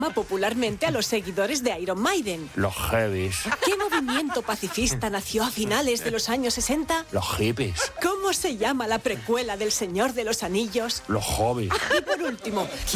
popularmente a los seguidores de Iron Maiden. Los heavies. ¿Qué movimiento pacifista nació a finales de los años 60? Los hippies. ¿Cómo se llama la precuela del Señor de los Anillos? Los hobbies. Y por último,